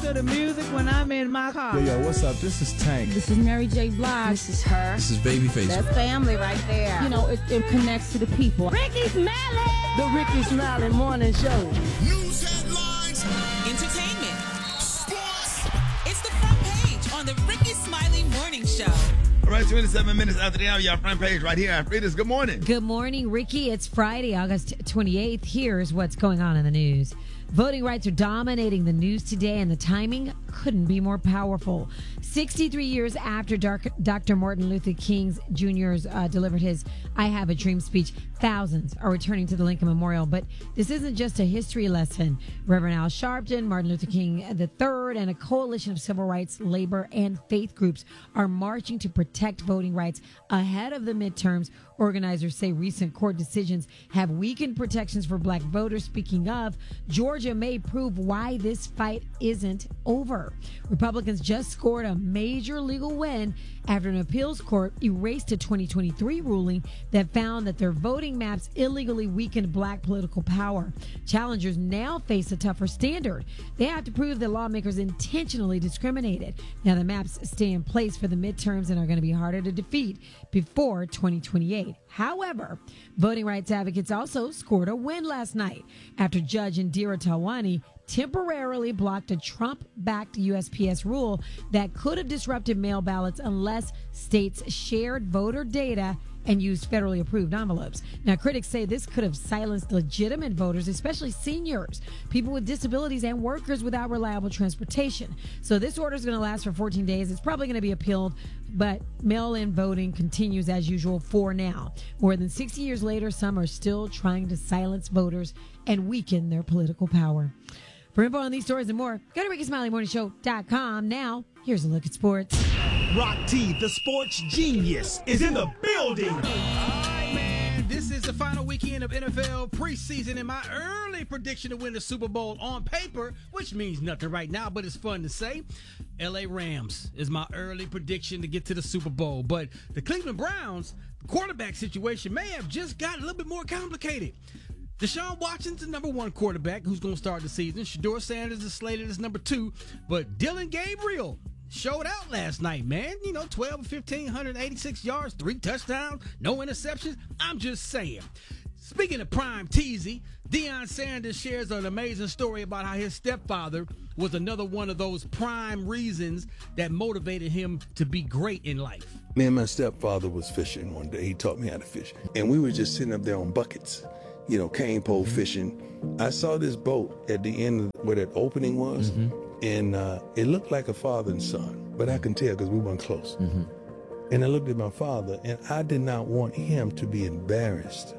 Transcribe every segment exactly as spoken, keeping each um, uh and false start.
to the music when I'm in my car. Yo, yo, what's up? This is Tank. This is Mary J. Blige. This is her. This is Babyface. That's family right there. You know, it, it connects to the people. Ricky Smiley. The Ricky Smiley Morning Show. News headlines. Entertainment. Sports. It's the front page on the Ricky Smiley Morning Show. All right, twenty-seven minutes after the hour, your front page right here. Frida's Good Morning. Good morning, Ricky. It's Friday, August twenty-eighth. Here's what's going on in the news. Voting rights are dominating the news today, and the timing couldn't be more powerful. sixty-three years after Doctor Martin Luther King Junior's uh, delivered his I Have a Dream speech, thousands are returning to the Lincoln Memorial. But this isn't just a history lesson. Reverend Al Sharpton, Martin Luther King the third, and a coalition of civil rights, labor, and faith groups are marching to protect voting rights ahead of the midterms. Organizers say recent court decisions have weakened protections for black voters. Speaking of, Georgia may prove why this fight isn't over. Republicans just scored a major legal win after an appeals court erased a twenty twenty-three ruling that found that their voting maps illegally weakened black political power. Challengers now face a tougher standard. They have to prove that lawmakers intentionally discriminated. Now, the maps stay in place for the midterms and are going to be harder to defeat before twenty twenty-eight. However, voting rights advocates also scored a win last night after Judge Indira Talwani temporarily blocked a Trump-backed U S P S rule that could have disrupted mail ballots unless states shared voter data and used federally approved envelopes. Now, critics say this could have silenced legitimate voters, especially seniors, people with disabilities, and workers without reliable transportation. So this order is going to last for fourteen days. It's probably going to be appealed, but mail-in voting continues as usual for now. More than sixty years later, some are still trying to silence voters and weaken their political power. For info on these stories and more, go to ricky smiley morning show dot com. Now, here's a look at sports. Rock T, the sports genius, is in the building. All right, man. This is the final weekend of N F L preseason, and my early prediction to win the Super Bowl on paper, which means nothing right now, but it's fun to say. L A Rams is my early prediction to get to the Super Bowl. But the Cleveland Browns quarterback situation may have just got a little bit more complicated. Deshaun Watson's the number one quarterback who's going to start the season. Shedeur Sanders is slated as number two. But Dylan Gabriel showed out last night, man. You know, twelve of fifteen, one hundred eighty-six yards, three touchdowns, no interceptions. I'm just saying. Speaking of prime teasy, Deion Sanders shares an amazing story about how his stepfather was another one of those prime reasons that motivated him to be great in life. Me and my stepfather was fishing one day. He taught me how to fish. And we were just sitting up there on buckets, you know, cane pole fishing. I saw this boat at the end of where that opening was, mm-hmm. and uh, it looked like a father and son, but I can tell because we weren't close. Mm-hmm. And I looked at my father, and I did not want him to be embarrassed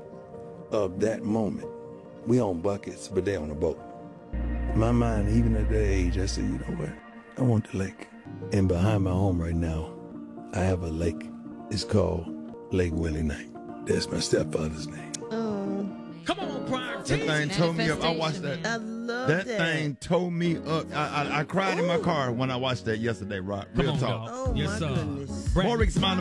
of that moment. We on buckets, but they on a boat. In my mind, even at that age, I said, you know what? I want the lake. And behind my home right now, I have a lake. It's called Lake Willie Knight. That's my stepfather's name. Come on, Prime That thing tore me up. I watched that. I love that. that. thing tore me up. I, I, I cried Ooh. in my car when I watched that yesterday, Rock. Real Come on, talk. Oh, yes, my uh, goodness. Brandon. More Ricky Smiley